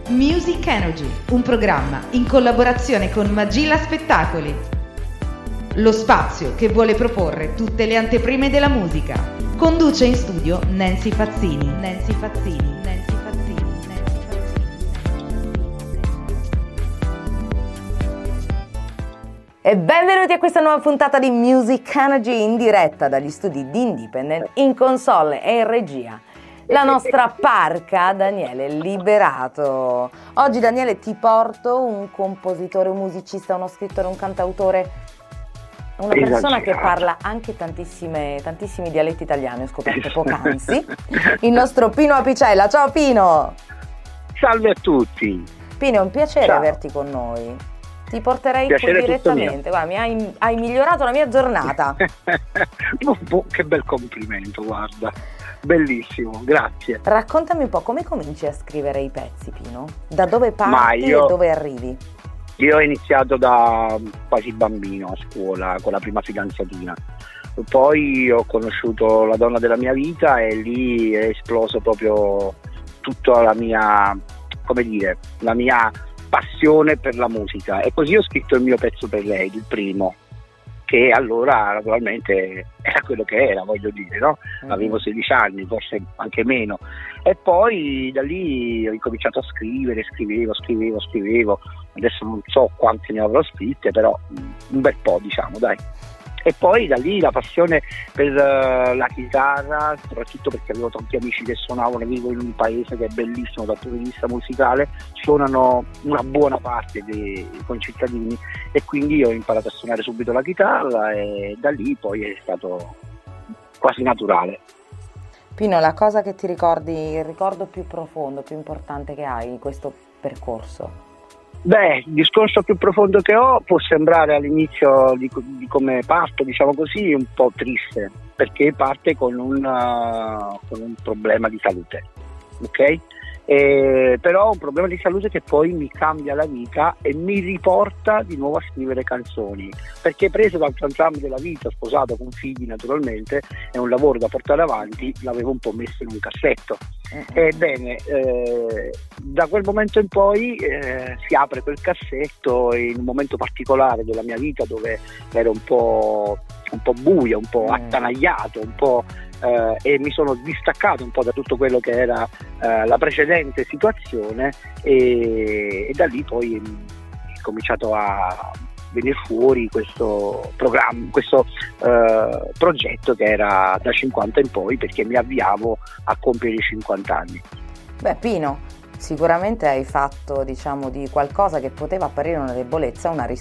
Music Energy, un programma in collaborazione con Magilla Spettacoli. Lo spazio che vuole proporre tutte le anteprime della musica. Conduce in studio Nancy Fazzini. E benvenuti a questa nuova puntata di Music Energy in diretta dagli studi di Independent, in console e in regia la nostra parca Daniele Liberato. Oggi Daniele ti porto un compositore, un musicista, uno scrittore, un cantautore, una persona che parla anche tantissimi dialetti italiani, ho scoperto poc'anzi, il nostro Pino Apicella. Ciao Pino! Salve a tutti! Pino, è un piacere averti con noi. Ti porterei qui direttamente. Guarda, hai migliorato la mia giornata. Che bel complimento, guarda. Bellissimo, grazie. Raccontami un po' come cominci a scrivere i pezzi, Pino? Da dove parti e dove arrivi? Io ho iniziato da quasi bambino a scuola con la prima fidanzatina. Poi ho conosciuto la donna della mia vita e lì è esploso proprio tutta la mia, la mia passione per la musica, e così ho scritto il mio pezzo per lei, il primo, che allora naturalmente era quello che era, voglio dire, no? Avevo 16 anni, forse anche meno, e poi da lì ho incominciato a scrivere, scrivevo, adesso non so quante ne avrò scritte, però un bel po', diciamo, dai. E poi da lì la passione per la chitarra, soprattutto perché avevo tanti amici che suonavano, vivo in un paese che è bellissimo dal punto di vista musicale, suonano una buona parte dei concittadini, e quindi ho imparato a suonare subito la chitarra e da lì poi è stato quasi naturale. Pino, la cosa che ti ricordi, il ricordo più profondo, più importante che hai in questo percorso? Beh, il discorso più profondo che ho può sembrare all'inizio di come parto, diciamo così, un po' triste, perché parte con un problema di salute, ok? Però un problema di salute che poi mi cambia la vita e mi riporta di nuovo a scrivere canzoni, perché preso dal tram della vita, sposato con figli naturalmente, è un lavoro da portare avanti, l'avevo un po' messo in un cassetto. Ebbene, da quel momento in poi si apre quel cassetto in un momento particolare della mia vita dove ero un po' buio, un po' attanagliato, un po' e mi sono distaccato un po' da tutto quello che era la precedente situazione, e da lì poi è cominciato a venire fuori questo programma, questo progetto che era da 50 in poi, perché mi avviavo a compiere i 50 anni. Beh, Pino, sicuramente hai fatto, diciamo, di qualcosa che poteva apparire una debolezza una